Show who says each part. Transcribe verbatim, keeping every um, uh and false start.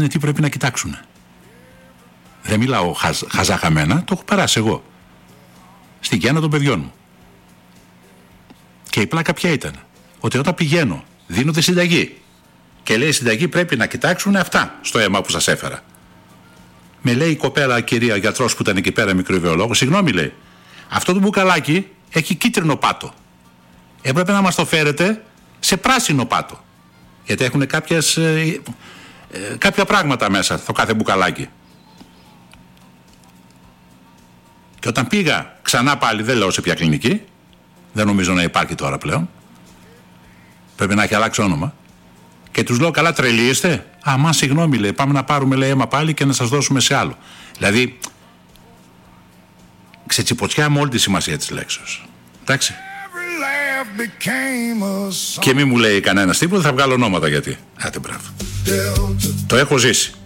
Speaker 1: τι πρέπει να κοιτάξουν. Δεν μιλάω χαζ, χαζάχαμένα, το έχω περάσει εγώ. Στην γέννα των παιδιών μου. Και η πλάκα ποια ήταν? Ότι όταν πηγαίνω, δίνονται συνταγή. Και λέει η συνταγή πρέπει να κοιτάξουν αυτά στο αίμα που σας έφερα. Με λέει η κοπέλα, η κυρία γιατρός που ήταν εκεί πέρα, μικροβιολόγος, συγγνώμη λέει, αυτό το μπουκαλάκι έχει κίτρινο πάτο. Έπρεπε να μας το φέρετε σε πράσινο πάτο. Γιατί έχουν κάποιες, ε, ε, κάποια πράγματα μέσα στο κάθε μπουκαλάκι. Και όταν πήγα ξανά πάλι, δεν λέω σε ποια κλινική, δεν νομίζω να υπάρχει τώρα πλέον, πρέπει να έχει αλλάξει όνομα, και τους λέω, καλά τρελοί είστε? Α, μα συγγνώμη λέει, πάμε να πάρουμε λέει αίμα πάλι και να σας δώσουμε σε άλλο. Δηλαδή, ξετσιποτσιά με όλη τη σημασία της λέξης. Εντάξει. Και μη μου λέει κανένας τίποτα, θα βγάλω ονόματα γιατί. Άτε μπράβο. Το έχω ζήσει.